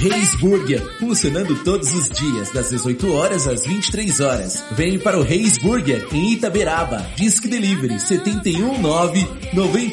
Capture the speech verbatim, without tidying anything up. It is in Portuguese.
Reis Burger, funcionando todos os dias, das dezoito horas às vinte e três horas. Vem para o Reis Burger, em Itaberaba. Disque Delivery, sete um nove, nove